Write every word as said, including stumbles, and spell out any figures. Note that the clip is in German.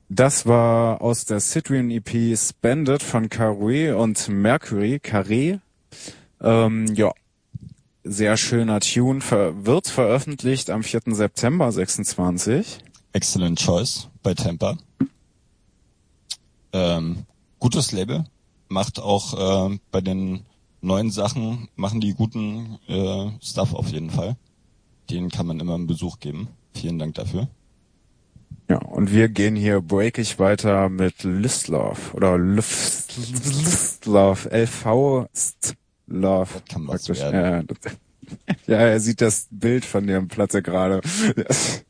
Das war aus der Citrian E P Spended von Carré und Mercury. Carré. Ähm, ja, sehr schöner Tune. Ver wird veröffentlicht am vierten September sechsundzwanzig. Excellent Choice bei Tampa. Ähm, gutes Label. Macht auch äh, bei den neuen Sachen, machen die guten äh, Stuff auf jeden Fall. Denen kann man immer einen Besuch geben. Vielen Dank dafür. Ja, und wir gehen hier breakig weiter mit Listlove oder Listlove, L V Love. Das kann was Praktisch. werden. Ja, das, ja, er sieht das Bild von dem Platz gerade.